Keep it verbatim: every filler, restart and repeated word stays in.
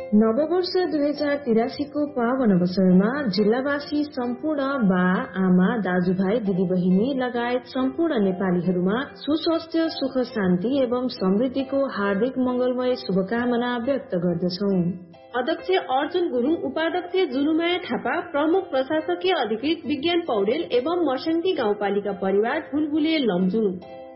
नववर्ष दुई हजार तिरासीको पावन अवसरमा जिल्लावासी सम्पूर्ण बा आमा दाजुभाइ दिदीबहिनी लगायत सम्पूर्ण नेपालीहरूमा सुस्वास्थ्य सुख शान्ति एवं समृद्धिको हार्दिक मंगलमय शुभकामना व्यक्त गर्दछौ। अध्यक्ष अर्जुन गुरुङ, उपाध्यक्ष जुलुमाया थापा, प्रमुख प्रशासकीय अधिकृत विज्ञान पौडेल एवं मर्स्याङ्ती गाउँपालिका परिवार बुलबुले लमजुङ।